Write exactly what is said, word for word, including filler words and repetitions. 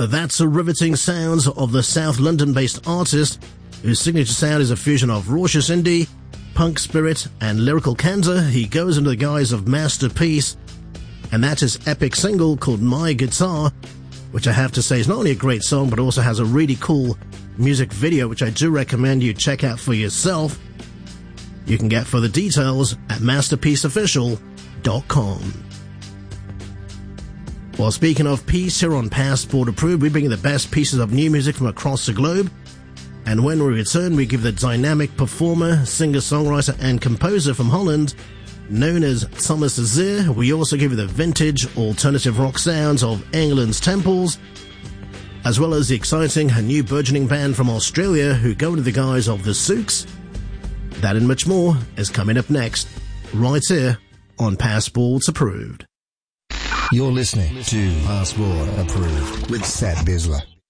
That's the riveting sounds of the South London-based artist whose signature sound is a fusion of raucous indie, punk spirit, and lyrical candor. He goes under the guise of Masterpiece, and that's his epic single called My Guitar, which I have to say is not only a great song, but also has a really cool music video, which I do recommend you check out for yourself. You can get further details at masterpiece official dot com. Well, speaking of peace, here on Passport Approved, we bring you the best pieces of new music from across the globe. And when we return, we give the dynamic performer, singer-songwriter, and composer from Holland, known as Thomas Azir. We also give you the vintage alternative rock sounds of England's Temples, as well as the exciting and new burgeoning band from Australia who go under the guise of the Sooks. That and much more is coming up next, right here on Passports Approved. You're listening to Passport Approved with Sat Bisler.